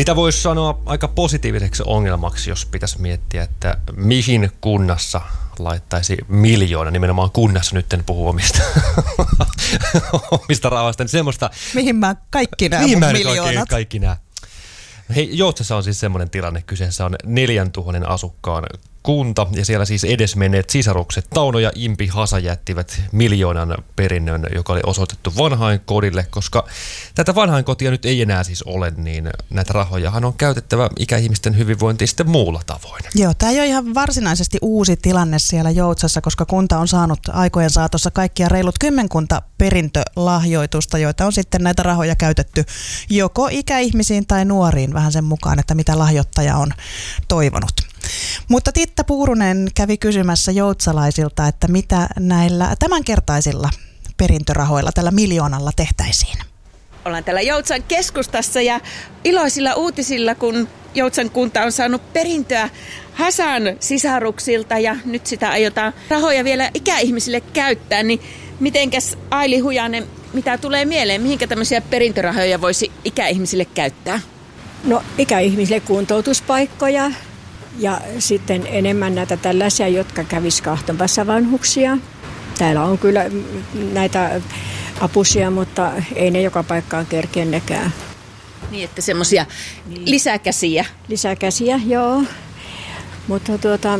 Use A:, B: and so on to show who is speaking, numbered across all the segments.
A: Sitä voisi sanoa aika positiiviseksi ongelmaksi, jos pitäisi miettiä, että mihin kunnassa laittaisi miljoona, nimenomaan kunnassa nyt en puhu omista rahoista, niin semmoista...
B: Mihin mä kaikki nämä miljoonat?
A: Kaikki nämä. Hei, Joutsassa on siis semmoinen tilanne, kyseessä on 4000 asukkaan kunta, ja siellä siis edesmenneet sisarukset Tauno ja Impi Hasa jättivät miljoonan perinnön, joka oli osoitettu vanhainkodille, koska tätä vanhainkotia nyt ei enää siis ole, niin näitä rahojahan on käytettävä ikäihmisten hyvinvointiin sitten muulla tavoin.
B: Joo, tämä ei ole ihan varsinaisesti uusi tilanne siellä Joutsassa, koska kunta on saanut aikojen saatossa kaikkia reilut 10 perintölahjoitusta, joita on sitten näitä rahoja käytetty joko ikäihmisiin tai nuoriin vähän sen mukaan, että mitä lahjoittaja on toivonut. Mutta Titta Puurunen kävi kysymässä joutsalaisilta, että mitä näillä tämänkertaisilla perintörahoilla, tällä miljoonalla tehtäisiin.
C: Ollaan täällä Joutsan keskustassa ja iloisilla uutisilla, kun Joutsan kunta on saanut perintöä Hasan sisaruksilta ja nyt sitä aiotaan rahoja vielä ikäihmisille käyttää, niin mitenkäs Aili Hujanen, mitä tulee mieleen, mihinkä tämmöisiä perintörahoja voisi ikäihmisille käyttää?
D: No ikäihmisille kuntoutuspaikkoja. Ja sitten enemmän näitä tällaisia, jotka kävis kahtonpäässä vanhuksia. Täällä on kyllä näitä apusia, mutta ei ne joka paikkaan kerkeä nekään.
C: Niin, että semmoisia lisäkäsiä.
D: Lisäkäsiä, joo. Mutta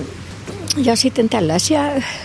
D: ja sitten tällaisia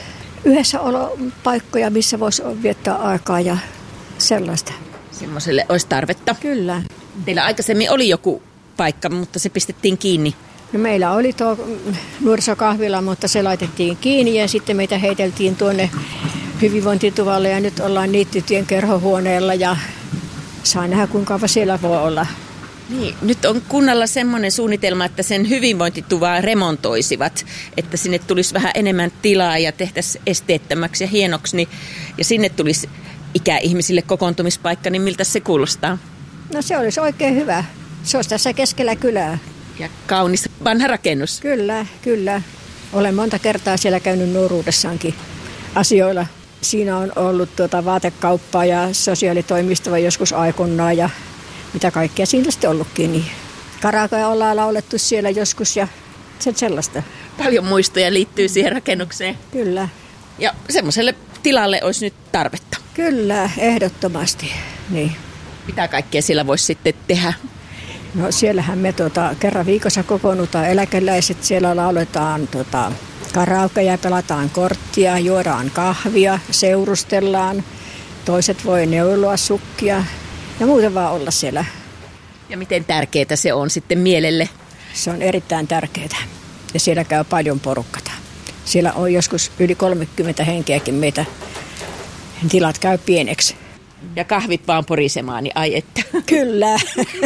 D: yhdessäolopaikkoja, missä voisi viettää aikaa ja sellaista.
C: Semmoiselle olisi tarvetta.
D: Kyllä.
C: Teillä aikaisemmin oli joku paikka, mutta se pistettiin kiinni.
D: No meillä oli tuo nuorisokahvila, mutta se laitettiin kiinni ja sitten meitä heiteltiin tuonne hyvinvointituvalle ja nyt ollaan Niittytien kerhohuoneella ja saa nähdä kuinka kauan siellä voi olla.
C: Niin, nyt on kunnalla semmoinen suunnitelma, että sen hyvinvointituvaa remontoisivat, että sinne tulisi vähän enemmän tilaa ja tehtäisiin esteettömäksi ja hienoksi ja sinne tulisi ikäihmisille kokoontumispaikka, niin miltä se kuulostaa?
D: No se olisi oikein hyvä. Se olisi tässä keskellä kylää.
C: Ja kaunis vanha rakennus.
D: Kyllä, kyllä. Olen monta kertaa siellä käynyt nuoruudessaankin asioilla. Siinä on ollut vaatekauppaa ja sosiaalitoimistoa joskus aikoinaan ja mitä kaikkea siinä sitten ollutkin. Niin karaoke ollaan laulettu siellä joskus ja sellaista.
C: Paljon muistoja liittyy siihen rakennukseen.
D: Kyllä.
C: Ja semmoiselle tilalle olisi nyt tarvetta.
D: Kyllä, ehdottomasti. Niin.
C: Mitä kaikkea siellä voisi sitten tehdä?
D: No siellähän me kerran viikossa kokoonnutaan eläkeläiset, siellä lauletaan karaokea, pelataan korttia, juodaan kahvia, seurustellaan, toiset voi neuloa sukkia ja muuten vaan olla siellä.
C: Ja miten tärkeää se on sitten mielelle?
D: Se on erittäin tärkeää ja siellä käy paljon porukkata. Siellä on joskus yli 30 henkeäkin meitä, tilat käy pieneksi.
C: Ja kahvit vaan porisemaan, niin ai että.
D: Kyllä.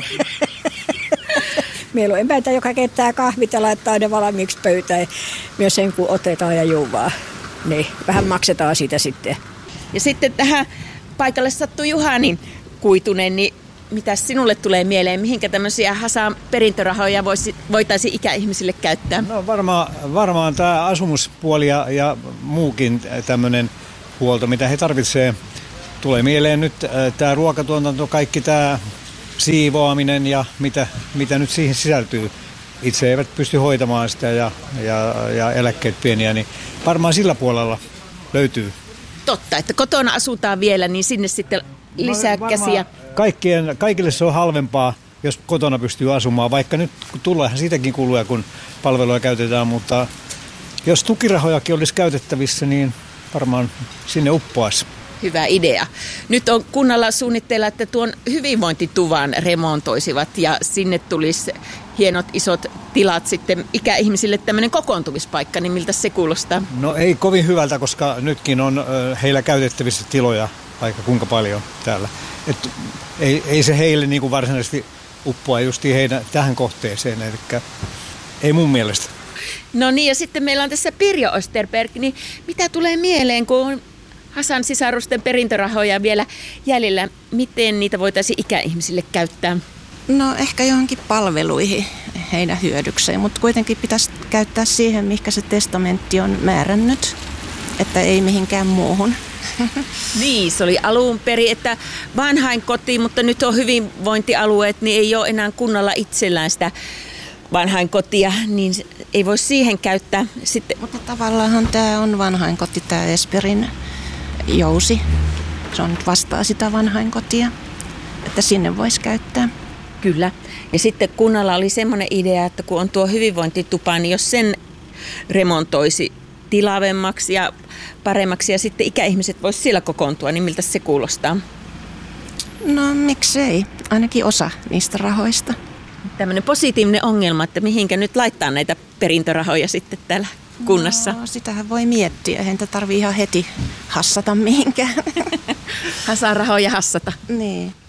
D: Meillä on emäntä, joka keittää kahvit ja laittaa ne valmiiksi pöytään. Myös sen, kun otetaan ja juuvaa. Niin, vähän maksetaan siitä sitten.
C: Ja sitten tähän paikalle sattui Juhani Kuitunen, niin mitä sinulle tulee mieleen? Mihinkä tämmöisiä Hasan perintörahoja voitaisiin ikäihmisille käyttää?
E: No varmaan tämä asumuspuoli ja muukin tämmöinen huolto, mitä he tarvitsevat. Tulee mieleen nyt tämä ruokatuotanto, kaikki tämä siivoaminen ja mitä nyt siihen sisältyy. Itse eivät pysty hoitamaan sitä ja eläkkeet pieniä, niin varmaan sillä puolella löytyy.
C: Totta, että kotona asutaan vielä, niin sinne sitten lisää käsiä.
E: Kaikille se on halvempaa, jos kotona pystyy asumaan, vaikka nyt tuleehan siitäkin kuluja, kun palveluja käytetään, mutta jos tukirahojakin olisi käytettävissä, niin varmaan sinne uppoaisi.
C: Hyvä idea. Nyt on kunnalla suunnitteilla, että tuon hyvinvointituvan remontoisivat ja sinne tulisi hienot isot tilat sitten ikäihmisille tämmöinen kokoontumispaikka, niin miltä se kuulostaa?
E: No ei kovin hyvältä, koska nytkin on heillä käytettävissä tiloja aika kuinka paljon täällä. Et ei se heille niin kuin varsinaisesti uppoa justiin heidän tähän kohteeseen, eli ei mun mielestä.
C: No niin, ja sitten meillä on tässä Pirjo Österberg, niin mitä tulee mieleen, kun Hasan sisarusten perintörahoja vielä jäljellä, miten niitä voitaisiin ikäihmisille käyttää?
F: No ehkä johonkin palveluihin heidän hyödykseen, mutta kuitenkin pitäisi käyttää siihen, mihinkä se testamentti on määrännyt, että ei mihinkään muuhun.
C: Niin, se oli alun perin, että vanhainkoti, mutta nyt on hyvinvointialueet, niin ei ole enää kunnalla itsellään sitä vanhainkotia, niin ei voi siihen käyttää. Sitten.
F: Mutta tavallaan tämä on vanhainkoti, tämä Esperin jousi. Se on nyt vastaa sitä vanhainkotia, että sinne voisi käyttää.
C: Kyllä. Ja sitten kunnalla oli semmoinen idea, että kun on tuo hyvinvointitupa, niin jos sen remontoisi tilavemmaksi ja paremmaksi ja sitten ikäihmiset vois siellä kokoontua, niin miltä se kuulostaa?
F: No miksei, ainakin osa niistä rahoista.
C: Tämmöinen positiivinen ongelma, että mihinkä nyt laittaa näitä perintörahoja sitten täällä kunnassa?
F: No, sitähän voi miettiä, eihän tarvitse ihan heti hassata mihinkään.
C: Hasarahoja hassata.
F: Niin.